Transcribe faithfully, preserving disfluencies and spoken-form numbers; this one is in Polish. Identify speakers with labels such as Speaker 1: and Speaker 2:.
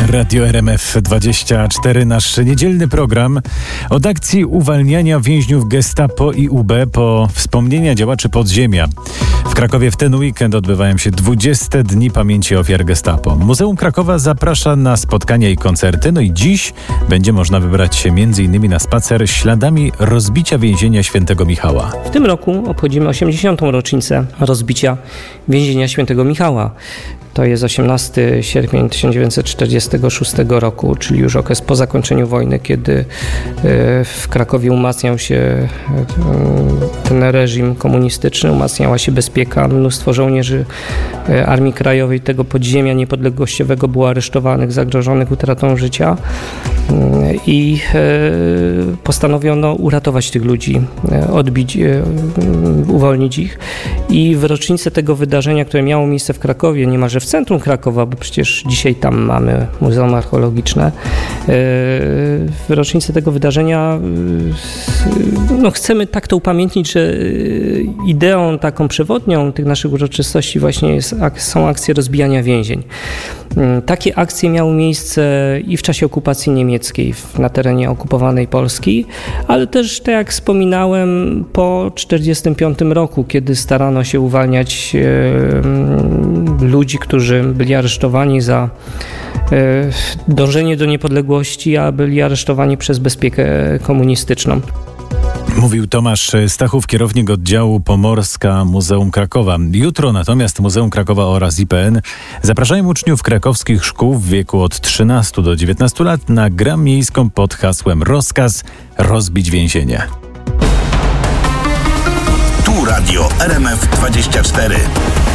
Speaker 1: Radio R M F dwadzieścia cztery, nasz niedzielny program od akcji uwalniania więźniów Gestapo i U B po wspomnienia działaczy podziemia. W Krakowie w ten weekend odbywają się dwudzieste dni pamięci ofiar Gestapo. Muzeum Krakowa zaprasza na spotkania i koncerty, no i dziś będzie można wybrać się między innymi na spacer śladami rozbicia więzienia Świętego Michała.
Speaker 2: W tym roku obchodzimy osiemdziesiątą rocznicę rozbicia więzienia Świętego Michała. To jest osiemnastego sierpnia tysiąc dziewięćset czterdziestego szóstego roku, czyli już okres po zakończeniu wojny, kiedy w Krakowie umacniał się ten reżim komunistyczny, umacniała się bezpieka. Mnóstwo żołnierzy Armii Krajowej, tego podziemia niepodległościowego było aresztowanych, zagrożonych utratą życia i postanowiono uratować tych ludzi, odbić, uwolnić ich. I w rocznicę tego wydarzenia, które miało miejsce w Krakowie, niemalże w centrum Krakowa, bo przecież dzisiaj tam mamy Muzeum Archeologiczne. W rocznicę tego wydarzenia no, chcemy tak to upamiętnić, że ideą taką przewodnią tych naszych uroczystości właśnie jest, są akcje rozbijania więzień. Takie akcje miały miejsce i w czasie okupacji niemieckiej na terenie okupowanej Polski, ale też, tak jak wspominałem, po tysiąc dziewięćset czterdziestym piątym roku, kiedy starano się uwalniać e, ludzi, którzy byli aresztowani za e, dążenie do niepodległości, a byli aresztowani przez bezpiekę komunistyczną.
Speaker 1: Mówił Tomasz Stachów, kierownik oddziału Pomorska Muzeum Krakowa. Jutro natomiast Muzeum Krakowa oraz I P N zapraszają uczniów krakowskich szkół w wieku od trzynastu do dziewiętnastu lat na grę miejską pod hasłem Rozkaz rozbić więzienie.
Speaker 3: Tu Radio R M F dwadzieścia cztery.